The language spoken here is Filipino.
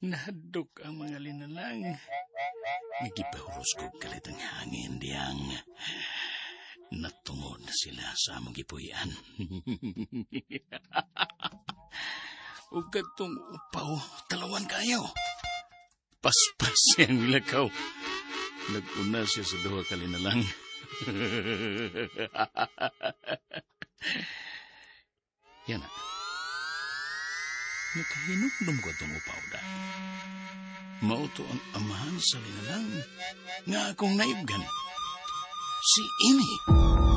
Nahadok ang mga linalang. Nagipahurus ko kalit ang hangin diyang natungod sila sa among gipuy-an. Ug kadtong upaw, talawan kayo. Paspas siyang lakaw. Nag-una siya sa duha ka linalang. Yan na. Nakahinugdom ko itong upaw da. Mauto ang amahan sa linalang nga akong naibgan. Si Amy.